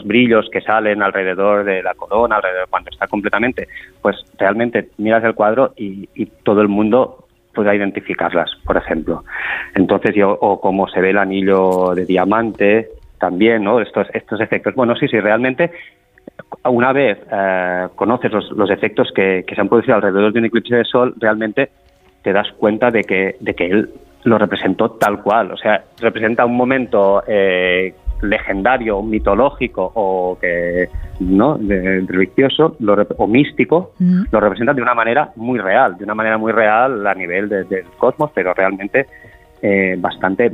brillos que salen alrededor de la corona, alrededor cuando está completamente, pues realmente miras el cuadro y todo el mundo puede identificarlas, por ejemplo. Entonces, o como se ve el anillo de diamante, también, ¿no? Estos efectos. Bueno, sí, realmente una vez conoces los efectos que se han producido alrededor de un eclipse de sol, realmente te das cuenta de que él lo representó tal cual. O sea, representa un momento legendario, mitológico o religioso o místico, lo representa de una manera muy real a nivel del cosmos, pero realmente bastante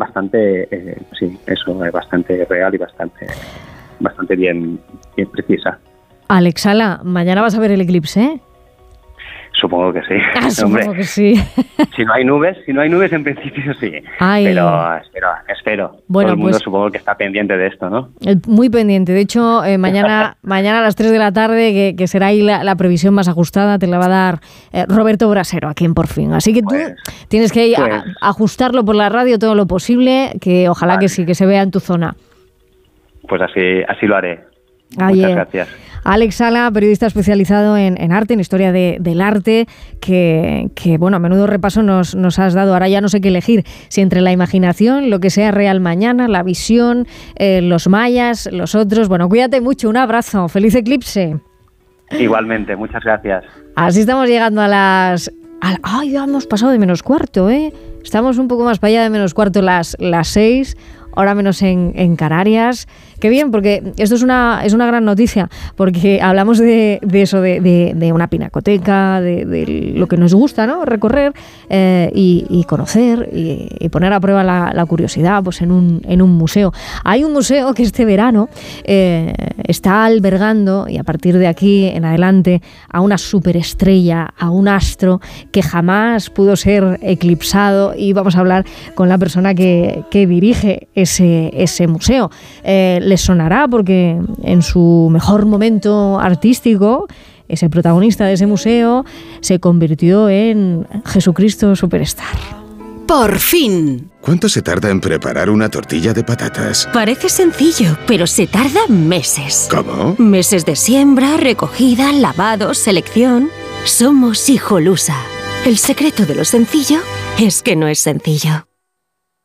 real y bastante bien precisa. Alex Sala, mañana vas a ver el eclipse, ¿eh? Supongo que sí. Supongo que sí. Si no hay nubes en principio sí. Ay. Pero espero. Bueno, todo el mundo pues, supongo que está pendiente de esto, ¿no? Muy pendiente. De hecho, mañana a las 3 de la tarde, que será ahí la previsión más ajustada, te la va a dar Roberto Brasero, aquí en Por Fin. Así que tú tienes que ir a ajustarlo por la radio todo lo posible, que ojalá que sí, que se vea en tu zona. Pues así lo haré. Oye, muchas gracias. Alex Sala, periodista especializado en arte, en historia del arte, que bueno, a menudo repaso nos has dado. Ahora ya no sé qué elegir, si entre la imaginación, lo que sea real mañana, la visión, los mayas, los otros. Bueno, cuídate mucho, un abrazo, feliz eclipse. Igualmente, muchas gracias. Así estamos llegando ¡ay, ya hemos pasado de -4, ¿eh? Estamos un poco más para allá de -4, las 6, ahora menos en Canarias. Qué bien, porque esto es una gran noticia, porque hablamos de eso, de una pinacoteca, de lo que nos gusta, ¿no? Recorrer y conocer y poner a prueba la curiosidad, pues en un museo. Hay un museo que este verano está albergando, y a partir de aquí en adelante, a una superestrella, a un astro que jamás pudo ser eclipsado, y vamos a hablar con la persona que dirige ese museo. Les sonará porque en su mejor momento artístico, ese protagonista de ese museo se convirtió en Jesucristo Superstar. Por fin. ¿Cuánto se tarda en preparar una tortilla de patatas? Parece sencillo, pero se tarda meses. ¿Cómo? Meses de siembra, recogida, lavado, selección. Somos Hijolusa. El secreto de lo sencillo es que no es sencillo.